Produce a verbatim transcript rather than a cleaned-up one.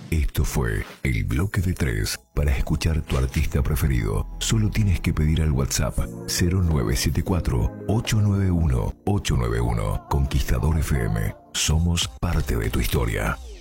Esto fue El Bloque de Tres. Para escuchar tu artista preferido, solo tienes que pedir al WhatsApp cero nueve siete cuatro, ocho nueve uno, ocho nueve uno. Conquistador F M. Somos parte de tu historia.